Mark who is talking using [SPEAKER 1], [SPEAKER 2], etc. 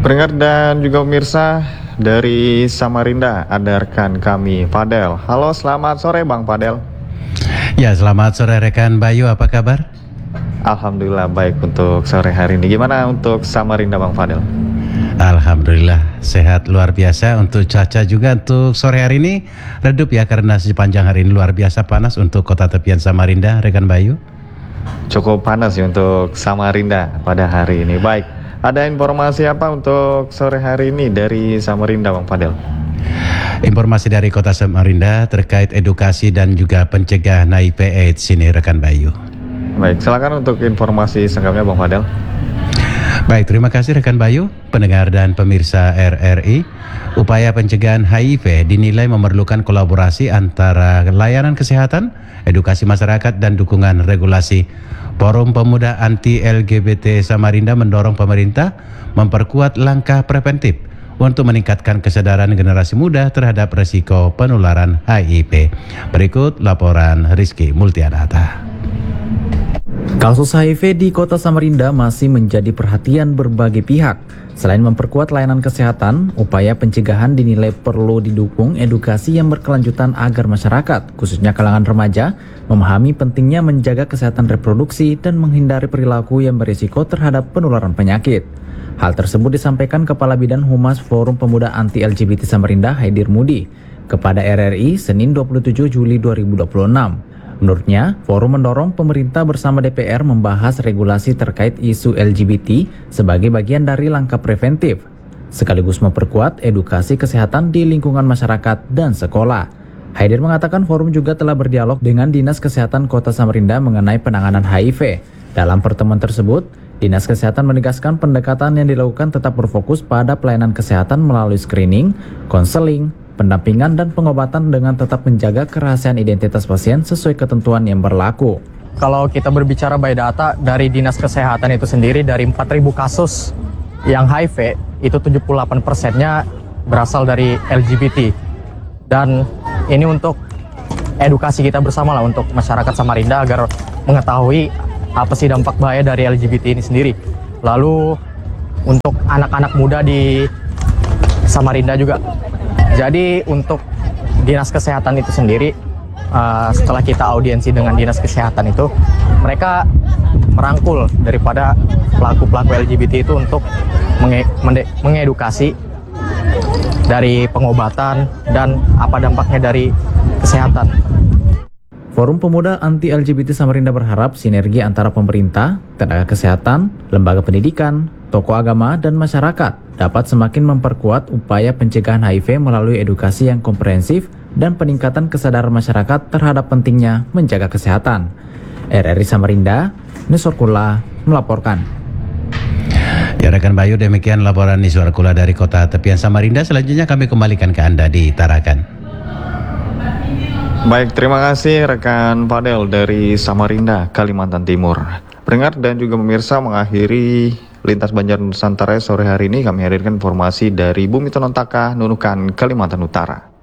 [SPEAKER 1] Pendengar dan juga pemirsa dari Samarinda, ada rekan kami Fadel. Halo, selamat sore Bang Fadel.
[SPEAKER 2] Ya, selamat sore rekan Bayu, apa kabar?
[SPEAKER 1] Alhamdulillah baik untuk sore hari ini. Gimana untuk Samarinda Bang Fadel?
[SPEAKER 2] Alhamdulillah sehat luar biasa. Untuk cuaca juga untuk sore hari ini redup ya, karena sepanjang hari ini luar biasa panas untuk kota tepian Samarinda, rekan Bayu.
[SPEAKER 1] Cukup panas ya untuk Samarinda pada hari ini. Baik, ada informasi apa untuk sore hari ini dari Samarinda Bang Fadel?
[SPEAKER 2] Informasi dari kota Samarinda terkait edukasi dan juga pencegahan HIV/AIDS ini rekan Bayu.
[SPEAKER 1] Baik, silakan untuk informasi selengkapnya Bang Fadel.
[SPEAKER 2] Baik, terima kasih rekan Bayu, pendengar dan pemirsa RRI. Upaya pencegahan HIV dinilai memerlukan kolaborasi antara layanan kesehatan, edukasi masyarakat, dan dukungan regulasi. Forum Pemuda Anti-LGBT Samarinda mendorong pemerintah memperkuat langkah preventif untuk meningkatkan kesadaran generasi muda terhadap risiko penularan HIV. Berikut laporan Rizky Multianata.
[SPEAKER 3] Kasus HIV di kota Samarinda masih menjadi perhatian berbagai pihak. Selain memperkuat layanan kesehatan, upaya pencegahan dinilai perlu didukung edukasi yang berkelanjutan agar masyarakat, khususnya kalangan remaja, memahami pentingnya menjaga kesehatan reproduksi dan menghindari perilaku yang berisiko terhadap penularan penyakit. Hal tersebut disampaikan Kepala Bidang Humas Forum Pemuda Anti-LGBT Samarinda, Haidir Mudi, kepada RRI Senin 27 Juli 2026. Menurutnya, forum mendorong pemerintah bersama DPR membahas regulasi terkait isu LGBT sebagai bagian dari langkah preventif, sekaligus memperkuat edukasi kesehatan di lingkungan masyarakat dan sekolah. Haidir mengatakan forum juga telah berdialog dengan Dinas Kesehatan Kota Samarinda mengenai penanganan HIV. Dalam pertemuan tersebut, Dinas Kesehatan menegaskan pendekatan yang dilakukan tetap berfokus pada pelayanan kesehatan melalui screening, konseling, pendampingan dan pengobatan dengan tetap menjaga kerahasiaan identitas pasien sesuai ketentuan yang berlaku.
[SPEAKER 4] Kalau kita berbicara by data dari Dinas Kesehatan itu sendiri, dari 4.000 kasus yang HIV, itu 78%-nya berasal dari LGBT. Dan ini untuk edukasi kita bersama lah untuk masyarakat Samarinda agar mengetahui apa sih dampak bahaya dari LGBT ini sendiri. Lalu untuk anak-anak muda di Samarinda juga. Jadi untuk Dinas Kesehatan itu sendiri, setelah kita audiensi dengan Dinas Kesehatan itu, mereka merangkul daripada pelaku-pelaku LGBT itu untuk mengedukasi dari pengobatan dan apa dampaknya dari kesehatan.
[SPEAKER 3] Forum Pemuda Anti-LGBT Samarinda berharap sinergi antara pemerintah, tenaga kesehatan, lembaga pendidikan, tokoh agama, dan masyarakat dapat semakin memperkuat upaya pencegahan HIV melalui edukasi yang komprehensif dan peningkatan kesadaran masyarakat terhadap pentingnya menjaga kesehatan. RRI Samarinda, Niswarkula melaporkan.
[SPEAKER 2] Ya rekan Bayu, demikian laporan Niswarkula dari kota tepian Samarinda. Selanjutnya kami kembalikan ke Anda di Tarakan.
[SPEAKER 1] Baik, terima kasih rekan Fadel dari Samarinda, Kalimantan Timur. Pendengar dan juga pemirsa, mengakhiri Lintas Banjar Nusantara sore hari ini kami hadirkan informasi dari Bumi Tonontaka, Nunukan, Kalimantan Utara.